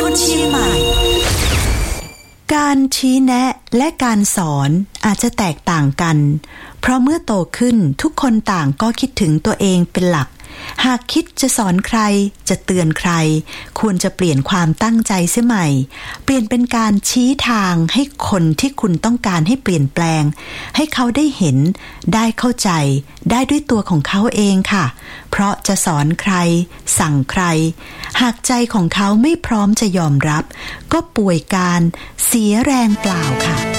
คนเชียงใหม่การชี้แนะและการสอนอาจจะแตกต่างกันเพราะเมื่อโตขึ้นทุกคนต่างก็คิดถึงตัวเองเป็นหลักหากคิดจะสอนใครจะเตือนใครควรจะเปลี่ยนความตั้งใจเสียใหม่เปลี่ยนเป็นการชี้ทางให้คนที่คุณต้องการให้เปลี่ยนแปลงให้เขาได้เห็นได้เข้าใจได้ด้วยตัวของเขาเองค่ะเพราะจะสอนใครสั่งใครหากใจของเขาไม่พร้อมจะยอมรับก็ป่วยการเสียแรงเปล่าค่ะ